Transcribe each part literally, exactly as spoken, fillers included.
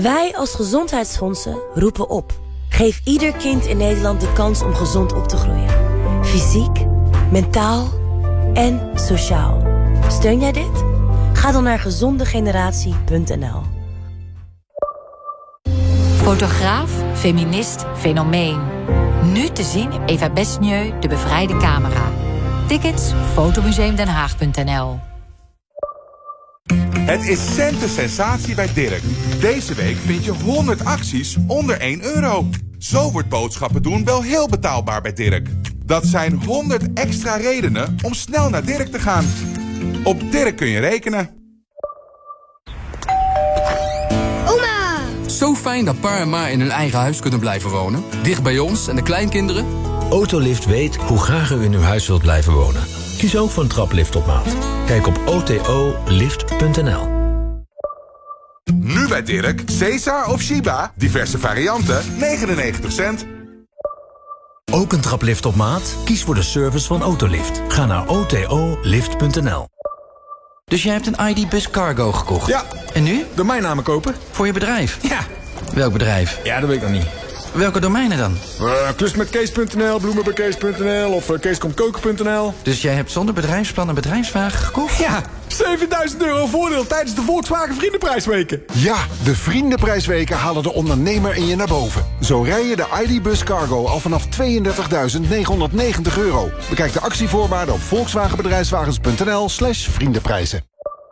Wij als gezondheidsfondsen roepen op. Geef ieder kind in Nederland de kans om gezond op te groeien. Fysiek, mentaal en sociaal. Steun jij dit? Ga dan naar gezondegeneratie punt n l. Fotograaf, feminist, fenomeen. Nu te zien in Eva Besnieu, De Bevrijde Camera. Tickets fotomuseumdenhaag punt n l. Het is centen sensatie bij Dirk. Deze week vind je honderd acties onder één euro. Zo wordt boodschappen doen wel heel betaalbaar bij Dirk. Dat zijn honderd extra redenen om snel naar Dirk te gaan. Op Dirk kun je rekenen. Oma! Zo fijn dat pa en ma in hun eigen huis kunnen blijven wonen. Dicht bij ons en de kleinkinderen. Autolift weet hoe graag u in uw huis wilt blijven wonen. Kies ook voor een traplift op maat. Kijk op o t o lift punt n l. Nu bij Dirk, Caesar of Shiba, diverse varianten, negenennegentig cent. Ook een traplift op maat? Kies voor de service van Autolift. Ga naar o t o lift punt n l. Dus jij hebt een I D Bus Cargo gekocht? Ja. En nu? Domeinnamen kopen. Voor je bedrijf? Ja. Welk bedrijf? Ja, dat weet ik nog niet. Welke domeinen dan? Uh, klus met kees punt n l, bloemen bij kees punt n l of uh, keeskomtkoken punt n l. Dus jij hebt zonder bedrijfsplan een bedrijfswagen gekocht? Ja, zevenduizend euro voordeel tijdens de Volkswagen Vriendenprijsweken. Ja, de Vriendenprijsweken halen de ondernemer in je naar boven. Zo rij je de I D Bus Cargo al vanaf tweeëndertigduizend negenhonderdnegentig euro. Bekijk de actievoorwaarden op volkswagenbedrijfswagens punt n l slash vriendenprijzen.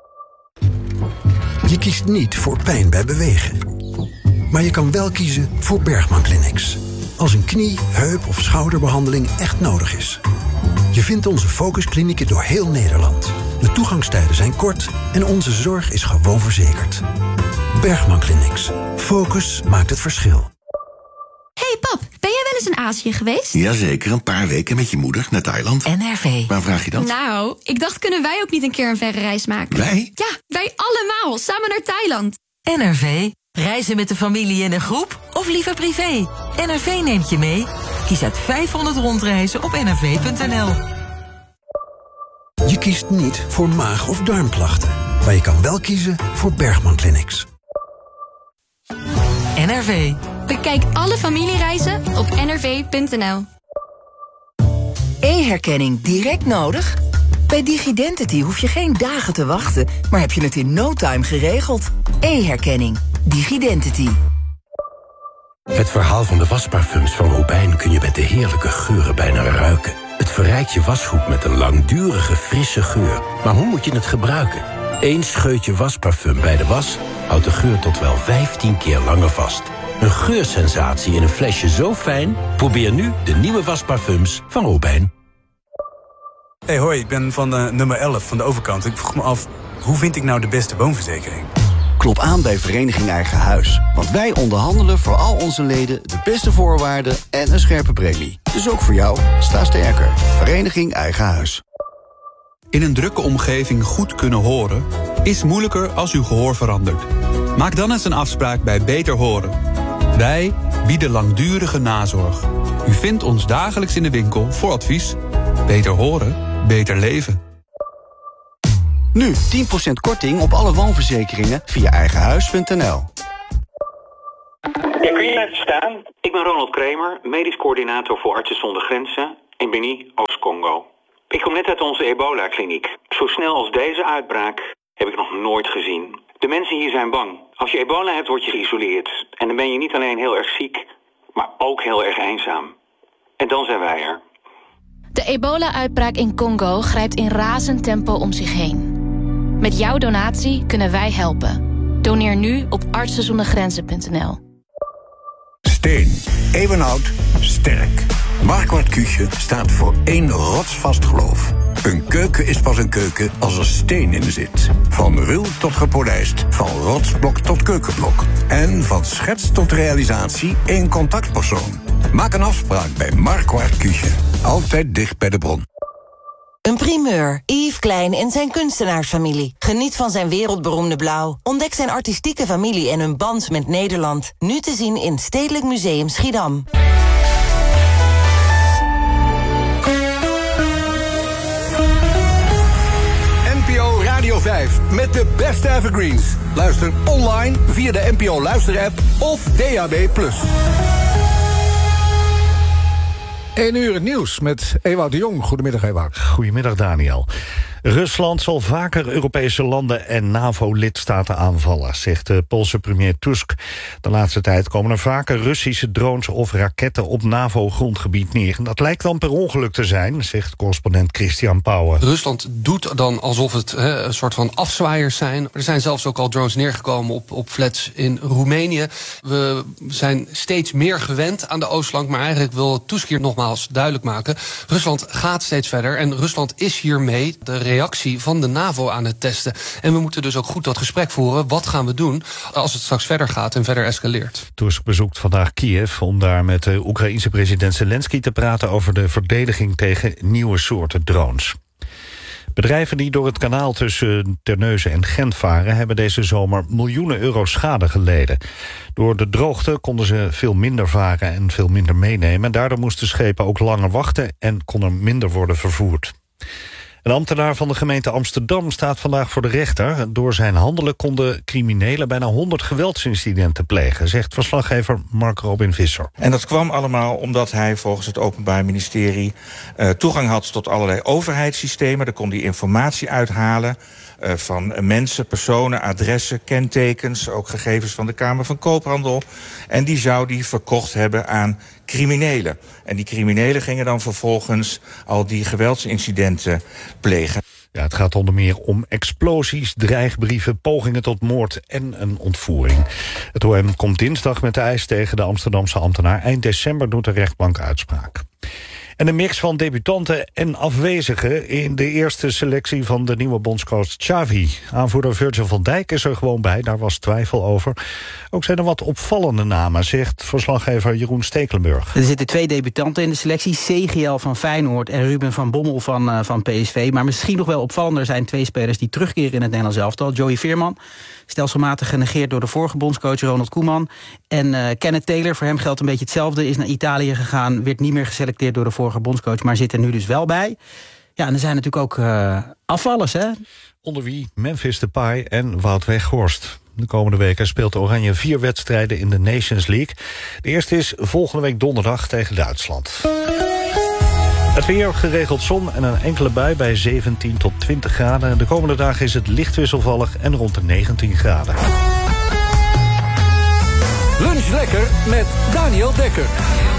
Je kiest niet voor pijn bij bewegen. Maar je kan wel kiezen voor Bergman Clinics. Als een knie, heup of schouderbehandeling echt nodig is. Je vindt onze focusklinieken door heel Nederland. De toegangstijden zijn kort en onze zorg is gewoon verzekerd. Bergman Clinics. Focus maakt het verschil. Hey pap, ben jij wel eens in Azië geweest? Jazeker, een paar weken met je moeder naar Thailand. N R V. Waar vraag je dat? Nou, ik dacht, kunnen wij ook niet een keer een verre reis maken? Wij? Ja, wij allemaal, samen naar Thailand. N R V. Reizen met de familie in een groep of liever privé? N R V neemt je mee. Kies uit vijfhonderd rondreizen op n r v punt n l. Je kiest niet voor maag- of darmklachten. Maar je kan wel kiezen voor Bergman Clinics. N R V. Bekijk alle familiereizen op n r v punt n l. E-herkenning direct nodig? Bij Digidentity hoef je geen dagen te wachten, maar heb je het in no time geregeld. E-herkenning. Digidentity. Het verhaal van de wasparfums van Robijn kun je met de heerlijke geuren bijna ruiken. Het verrijkt je wasgoed met een langdurige, frisse geur. Maar hoe moet je het gebruiken? Eén scheutje wasparfum bij de was houdt de geur tot wel vijftien keer langer vast. Een geursensatie in een flesje zo fijn? Probeer nu de nieuwe wasparfums van Robijn. Hey hoi, ik ben van uh, nummer elf van de overkant. Ik vroeg me af, hoe vind ik nou de beste woonverzekering? Klop aan bij Vereniging Eigen Huis. Want wij onderhandelen voor al onze leden de beste voorwaarden en een scherpe premie. Dus ook voor jou, sta sterker. Vereniging Eigen Huis. In een drukke omgeving goed kunnen horen is moeilijker als uw gehoor verandert. Maak dan eens een afspraak bij Beter Horen. Wij bieden langdurige nazorg. U vindt ons dagelijks in de winkel voor advies. Beter horen, beter leven. Nu tien procent korting op alle woonverzekeringen via eigenhuis punt n l. Ja, kun je even staan? Ik ben Ronald Kramer, medisch coördinator voor Artsen zonder Grenzen in Beni, Oost-Congo. Ik kom net uit onze ebola-kliniek. Zo snel als deze uitbraak heb ik nog nooit gezien. De mensen hier zijn bang. Als je ebola hebt, word je geïsoleerd. En dan ben je niet alleen heel erg ziek, maar ook heel erg eenzaam. En dan zijn wij er. De ebola-uitbraak in Congo grijpt in razend tempo om zich heen. Met jouw donatie kunnen wij helpen. Doneer nu op artsen zonder grenzen punt n l. Steen, eeuwenoud, sterk. Marquardt Küche staat voor één rotsvast geloof. Een keuken is pas een keuken als er steen in zit. Van ruw tot gepolijst, van rotsblok tot keukenblok. En van schets tot realisatie één contactpersoon. Maak een afspraak bij Marquardt Küche. Altijd dicht bij de bron. Een primeur. Yves Klein en zijn kunstenaarsfamilie. Geniet van zijn wereldberoemde blauw. Ontdek zijn artistieke familie en hun band met Nederland. Nu te zien in Stedelijk Museum Schiedam. N P O Radio vijf met de beste evergreens. Luister online via de N P O Luister-app of D A B plus. één uur het nieuws met Ewout de Jong. Goedemiddag, Ewout. Goedemiddag, Daniel. Rusland zal vaker Europese landen en NAVO-lidstaten aanvallen, zegt de Poolse premier Tusk. De laatste tijd komen er vaker Russische drones of raketten op NAVO-grondgebied neer. En dat lijkt dan per ongeluk te zijn, zegt correspondent Christian Pauwen. Rusland doet dan alsof het he, een soort van afzwaaiers zijn. Er zijn zelfs ook al drones neergekomen op, op flats in Roemenië. We zijn steeds meer gewend aan de oostflank, maar eigenlijk wil Tusk hier nogmaals duidelijk maken. Rusland gaat steeds verder en Rusland is hiermee de reactie van de NAVO aan het testen. En we moeten dus ook goed dat gesprek voeren. Wat gaan we doen als het straks verder gaat en verder escaleert? Tusk bezoekt vandaag Kiev om daar met de Oekraïense president Zelensky te praten over de verdediging tegen nieuwe soorten drones. Bedrijven die door het kanaal tussen Terneuzen en Gent varen hebben deze zomer miljoenen euro schade geleden. Door de droogte konden ze veel minder varen en veel minder meenemen. Daardoor moesten schepen ook langer wachten en kon er minder worden vervoerd. Een ambtenaar van de gemeente Amsterdam staat vandaag voor de rechter. Door zijn handelen konden criminelen bijna honderd geweldsincidenten plegen, zegt verslaggever Mark Robin Visser. En dat kwam allemaal omdat hij volgens het Openbaar Ministerie uh, toegang had tot allerlei overheidssystemen. Daar kon hij informatie uithalen uh, van mensen, personen, adressen, kentekens, ook gegevens van de Kamer van Koophandel. En die zou hij verkocht hebben aan criminelen. En die criminelen gingen dan vervolgens al die geweldsincidenten plegen. Ja, het gaat onder meer om explosies, dreigbrieven, pogingen tot moord en een ontvoering. Het O M komt dinsdag met de eis tegen de Amsterdamse ambtenaar. Eind december doet de rechtbank uitspraak. En een mix van debutanten en afwezigen in de eerste selectie van de nieuwe bondscoach Xavi. Aanvoerder Virgil van Dijk is er gewoon bij, daar was twijfel over. Ook zijn er wat opvallende namen, zegt verslaggever Jeroen Stekelenburg. Er zitten twee debutanten in de selectie, C G L van Feyenoord en Ruben van Bommel van, uh, van P S V. Maar misschien nog wel opvallender zijn twee spelers die terugkeren in het Nederlands elftal. Joey Veerman, stelselmatig genegeerd door de vorige bondscoach Ronald Koeman. En uh, Kenneth Taylor, voor hem geldt een beetje hetzelfde, is naar Italië gegaan, werd niet meer geselecteerd door de vorige bondscoach, maar zit er nu dus wel bij. Ja, en er zijn natuurlijk ook uh, afvallers, hè? Onder wie Memphis Depay en Wout Weghorst. De komende weken speelt Oranje vier wedstrijden in de Nations League. De eerste is volgende week donderdag tegen Duitsland. Het weer, geregeld zon en een enkele bui bij zeventien tot twintig graden. De komende dagen is het licht wisselvallig en rond de negentien graden. Lunch lekker met Daniel Dekker.